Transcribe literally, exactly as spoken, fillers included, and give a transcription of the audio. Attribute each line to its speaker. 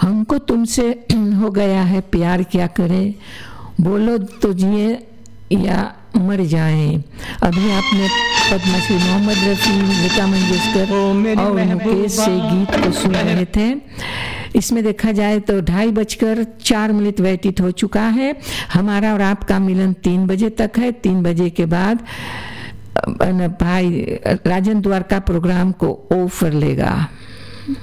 Speaker 1: हमको तुमसे हो गया है प्यार, क्या करें, बोलो तो जिए या मर जाएं। अभी आपने पद्मश्री मोहम्मद रफ़ी, लता मंगेशकर और मुकेश से गीत को सुन रहे थे। इसमें देखा जाए तो ढाई बजकर चार मिनट व्यतीत हो चुका है। हमारा और आपका मिलन तीन बजे तक है। तीन बजे के बाद भाई राजन द्वारका प्रोग्राम को ऑफ कर लेगा।